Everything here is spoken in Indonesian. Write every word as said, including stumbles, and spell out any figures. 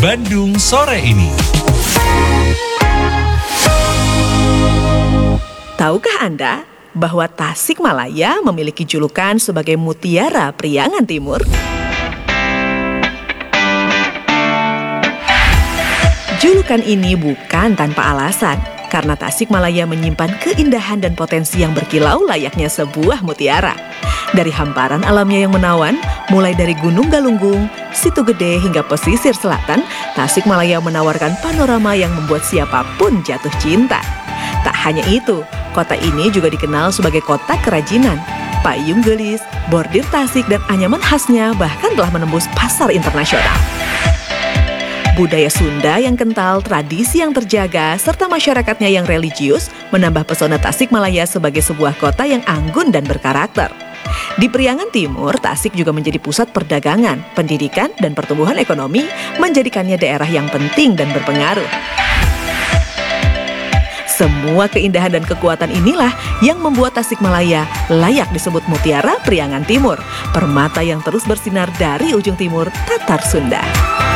Bandung Sore Ini. Tahukah Anda bahwa Tasikmalaya memiliki julukan sebagai Mutiara Priangan Timur? Julukan ini bukan tanpa alasan, karena Tasikmalaya menyimpan keindahan dan potensi yang berkilau layaknya sebuah mutiara. Dari hamparan alamnya yang menawan, mulai dari Gunung Galunggung, Situ Gede hingga pesisir selatan, Tasikmalaya menawarkan panorama yang membuat siapapun jatuh cinta. Tak hanya itu, kota ini juga dikenal sebagai kota kerajinan. Payung gelis, bordir Tasik dan anyaman khasnya bahkan telah menembus pasar internasional. Budaya Sunda yang kental, tradisi yang terjaga, serta masyarakatnya yang religius menambah pesona Tasikmalaya sebagai sebuah kota yang anggun dan berkarakter. Di Priangan Timur, Tasik juga menjadi pusat perdagangan, pendidikan, dan pertumbuhan ekonomi, menjadikannya daerah yang penting dan berpengaruh. Semua keindahan dan kekuatan inilah yang membuat Tasikmalaya layak disebut Mutiara Priangan Timur, permata yang terus bersinar dari ujung timur Tatar Sunda.